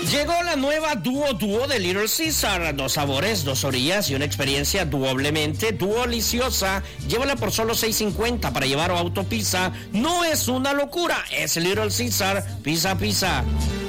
Llegó la nueva Duo de Little Caesar. 2 sabores, 2 orillas y una experiencia doblemente deliciosa. Llévala por solo $6.50 para llevar a Autopizza. No es una locura, es Little Caesar. Pizza.